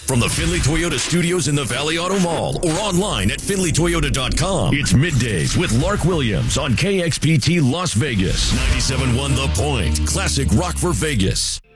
From the Finley Toyota studios in the Valley Auto Mall or online at finleytoyota.com. It's Middays with Lark Williams on KXPT Las Vegas. 97.1 The Point. Classic rock for Vegas.